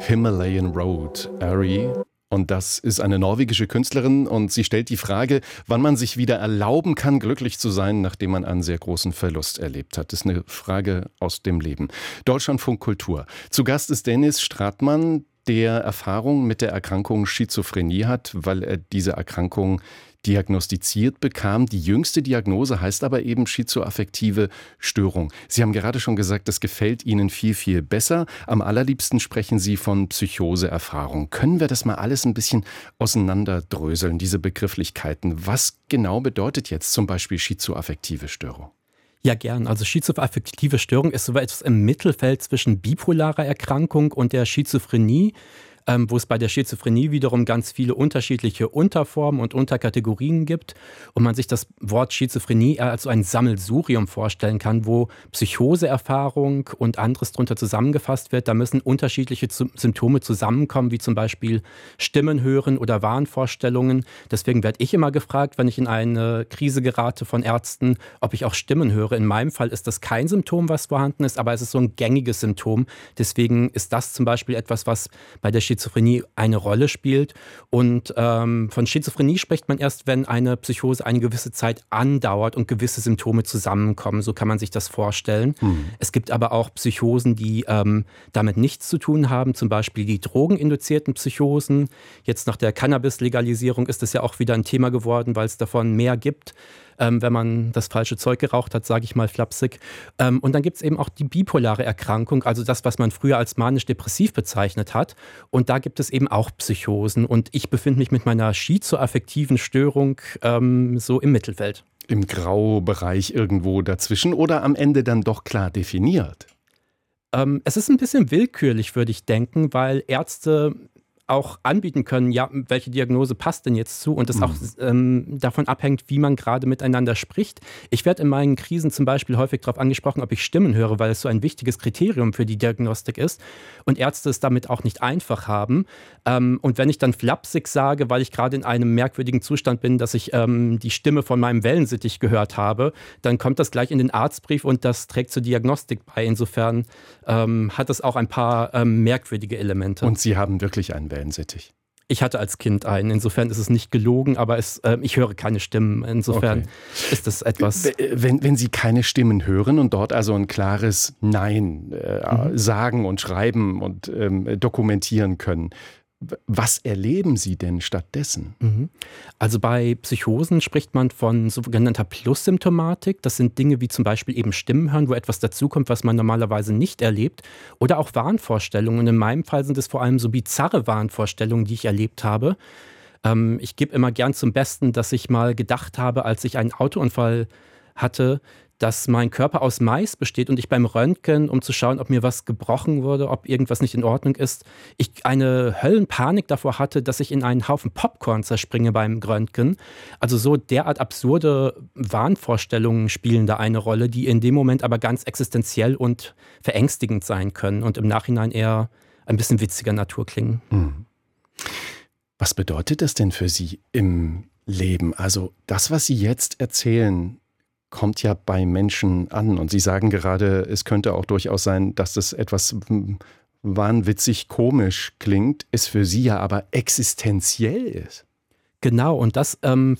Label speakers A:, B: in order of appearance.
A: Himalayan Road, Ari. Und das ist eine norwegische Künstlerin und sie stellt die Frage, wann man sich wieder erlauben kann, glücklich zu sein, nachdem man einen sehr großen Verlust erlebt hat. Das ist eine Frage aus dem Leben. Deutschlandfunk Kultur. Zu Gast ist Dennis Stratmann, der Erfahrung mit der Erkrankung Schizophrenie hat, weil er diese Erkrankung diagnostiziert bekam. Die jüngste Diagnose heißt aber eben schizoaffektive Störung. Sie haben gerade schon gesagt, das gefällt Ihnen viel, viel besser. Am allerliebsten sprechen Sie von Psychoseerfahrung. Können wir das mal alles ein bisschen auseinanderdröseln, diese Begrifflichkeiten? Was genau bedeutet jetzt zum Beispiel schizoaffektive Störung?
B: Ja, gern. Also schizoaffektive Störung ist so etwas im Mittelfeld zwischen bipolarer Erkrankung und der Schizophrenie, wo es bei der Schizophrenie wiederum ganz viele unterschiedliche Unterformen und Unterkategorien gibt und man sich das Wort Schizophrenie eher als so ein Sammelsurium vorstellen kann, wo Psychoseerfahrung und anderes drunter zusammengefasst wird. Da müssen unterschiedliche Symptome zusammenkommen, wie zum Beispiel Stimmen hören oder Wahnvorstellungen. Deswegen werde ich immer gefragt, wenn ich in eine Krise gerate von Ärzten, ob ich auch Stimmen höre. In meinem Fall ist das kein Symptom, was vorhanden ist, aber es ist so ein gängiges Symptom. Deswegen ist das zum Beispiel etwas, was bei der Schizophrenie eine Rolle spielt. Und von Schizophrenie spricht man erst, wenn eine Psychose eine gewisse Zeit andauert und gewisse Symptome zusammenkommen. So kann man sich das vorstellen. Es gibt aber auch Psychosen, die damit nichts zu tun haben, zum Beispiel die drogeninduzierten Psychosen. Jetzt nach der Cannabis-Legalisierung ist das ja auch wieder ein Thema geworden, weil es davon mehr gibt. Wenn man das falsche Zeug geraucht hat, sage ich mal flapsig. Und dann gibt es eben auch die bipolare Erkrankung, also das, was man früher als manisch-depressiv bezeichnet hat. Und da gibt es eben auch Psychosen. Und ich befinde mich mit meiner schizoaffektiven Störung so im Mittelfeld.
A: Im Graubereich irgendwo dazwischen oder am Ende dann doch klar definiert?
B: Es ist ein bisschen willkürlich, würde ich denken, weil Ärzte auch anbieten können, ja, welche Diagnose passt denn jetzt zu und es auch davon abhängt, wie man gerade miteinander spricht. Ich werde in meinen Krisen zum Beispiel häufig darauf angesprochen, ob ich Stimmen höre, weil es so ein wichtiges Kriterium für die Diagnostik ist und Ärzte es damit auch nicht einfach haben. Und wenn ich dann flapsig sage, weil ich gerade in einem merkwürdigen Zustand bin, dass ich die Stimme von meinem Wellensittich gehört habe, dann kommt das gleich in den Arztbrief und das trägt zur Diagnostik bei. Insofern hat es auch ein paar merkwürdige Elemente.
A: Und Sie haben wirklich einen Wellensittich?
B: Ich hatte als Kind einen. Insofern ist es nicht gelogen, aber ich höre keine Stimmen. Insofern ist das etwas...
A: Wenn Sie keine Stimmen hören und dort also ein klares Nein sagen und schreiben und dokumentieren können, was erleben Sie denn stattdessen?
B: Also bei Psychosen spricht man von sogenannter Plus-Symptomatik. Das sind Dinge wie zum Beispiel eben Stimmen hören, wo etwas dazukommt, was man normalerweise nicht erlebt. Oder auch Wahnvorstellungen. Und in meinem Fall sind es vor allem so bizarre Wahnvorstellungen, die ich erlebt habe. Ich gebe immer gern zum Besten, dass ich mal gedacht habe, als ich einen Autounfall hatte, dass mein Körper aus Mais besteht und ich beim Röntgen, um zu schauen, ob mir was gebrochen wurde, ob irgendwas nicht in Ordnung ist, ich eine Höllenpanik davor hatte, dass ich in einen Haufen Popcorn zerspringe beim Röntgen. Also so derart absurde Wahnvorstellungen spielen da eine Rolle, die in dem Moment aber ganz existenziell und verängstigend sein können und im Nachhinein eher ein bisschen witziger Natur klingen.
A: Was bedeutet das denn für Sie im Leben? Also das, was Sie jetzt erzählen, kommt ja bei Menschen an. Und Sie sagen gerade, es könnte auch durchaus sein, dass das etwas wahnwitzig komisch klingt, es für Sie ja aber existenziell ist.
B: Genau, und das